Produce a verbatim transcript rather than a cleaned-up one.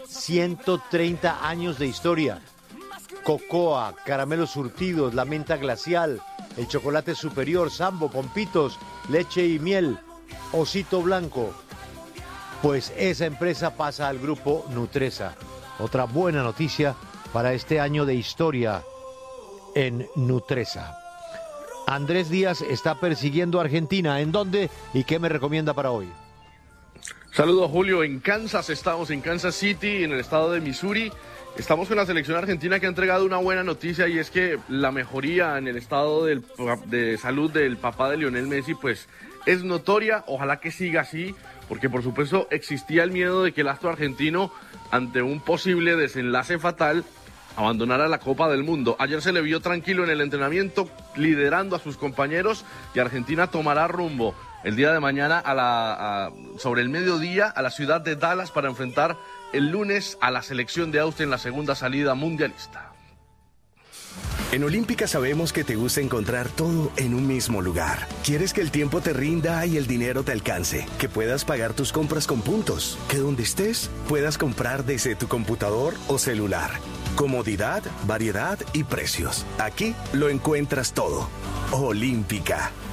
ciento treinta años de historia. Cocoa, caramelos surtidos, la menta glacial, el chocolate superior, Sambo, pompitos, leche y miel, Osito Blanco. Pues esa empresa pasa al grupo Nutresa. Otra buena noticia para este año de historia en Nutresa. Andrés Díaz está persiguiendo a Argentina. ¿En dónde y qué me recomienda para hoy? Saludos, Julio. En Kansas estamos, en Kansas City, en el estado de Missouri. Estamos con la selección argentina que ha entregado una buena noticia, y es que la mejoría en el estado del, de salud del papá de Lionel Messi pues es notoria. Ojalá que siga así, porque por supuesto existía el miedo de que el astro argentino, ante un posible desenlace fatal, abandonara la Copa del Mundo. Ayer se le vio tranquilo en el entrenamiento, liderando a sus compañeros, y Argentina tomará rumbo el día de mañana a la, a, sobre el mediodía a la ciudad de Dallas para enfrentar el lunes a la selección de Austria en la segunda salida mundialista. En Olímpica sabemos que te gusta encontrar todo en un mismo lugar. Quieres que el tiempo te rinda y el dinero te alcance, que puedas pagar tus compras con puntos, que donde estés puedas comprar desde tu computador o celular. Comodidad, variedad y precios. Aquí lo encuentras todo. Olímpica.